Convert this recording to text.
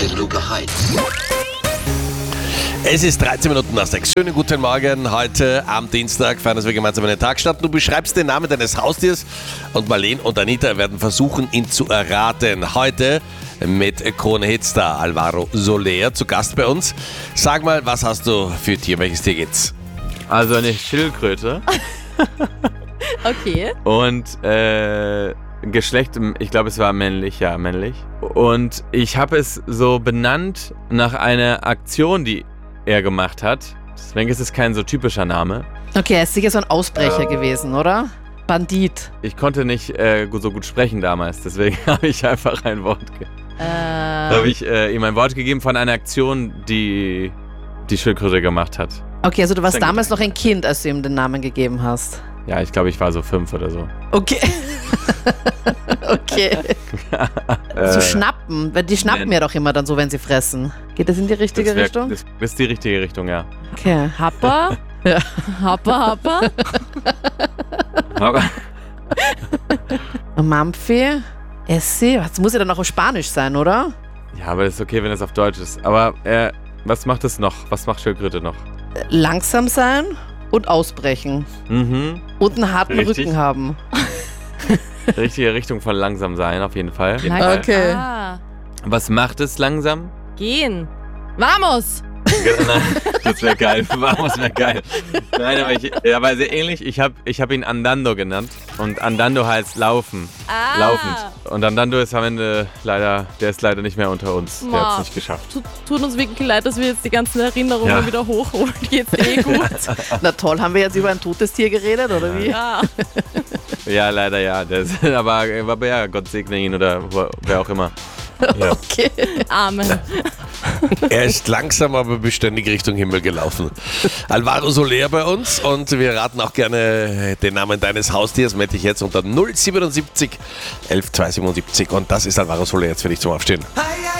Luke Heights. Es ist 13 Minuten nach 6. Schönen guten Morgen. Heute am Dienstag feiern wir gemeinsam einen Tag statt. Du beschreibst den Namen deines Haustiers und Marlene und Anita werden versuchen, ihn zu erraten. Heute mit Krone-Hitstar Alvaro Soler zu Gast bei uns. Sag mal, was hast du für Tier? Welches Tier geht's? Also eine Schildkröte. Okay. Und Geschlecht, ich glaube, es war männlich, ja, männlich. Und ich habe es so benannt nach einer Aktion, die er gemacht hat. Deswegen ist es kein so typischer Name. Okay, er ist sicher so ein Ausbrecher gewesen, oder? Bandit. Ich konnte nicht so gut sprechen damals, deswegen habe ich einfach ein Wort habe ich ihm ein Wort gegeben von einer Aktion, die die Schildkröte gemacht hat. Okay, also du warst damals noch ein Kind, als du ihm den Namen gegeben hast. Ja, ich glaube, ich war so 5 oder so. Okay. Okay. Zu schnappen, weil die schnappen ja doch immer dann so, wenn sie fressen. Geht das in die richtige Richtung? Das ist die richtige Richtung, ja. Okay. Happa? Ja. Happa? Mampfi? Essi? Das muss ja dann auch auf Spanisch sein, oder? Ja, aber das ist okay, wenn es auf Deutsch ist. Aber was macht es noch? Was macht Schildkröte noch? Langsam sein und ausbrechen. Mhm. Und einen harten Richtig. Rücken haben. Richtige Richtung von langsam sein, auf jeden Fall. Okay. Was macht es langsam? Gehen. Vamos! Nein, das wäre geil. Vamos wäre geil. Nein, aber sehr ähnlich. Ich hab ihn Andando genannt. Und Andando heißt laufen. Laufend. Und Andando ist am Ende der ist leider nicht mehr unter uns. Der hat es nicht geschafft. Tut uns wirklich leid, dass wir jetzt die ganzen Erinnerungen wieder hochholen. Geht's gut? Na toll, haben wir jetzt über ein totes Tier geredet, oder wie? Ja. Ja, leider ja. Aber ja, Gott segne ihn oder wer auch immer. Ja. Okay. Amen. Er ist langsam, aber beständig Richtung Himmel gelaufen. Alvaro Soler bei uns und wir raten auch gerne den Namen deines Haustiers. Melde dich jetzt unter 077 11 277 und das ist Alvaro Soler jetzt für dich zum Aufstehen. Ay, ay,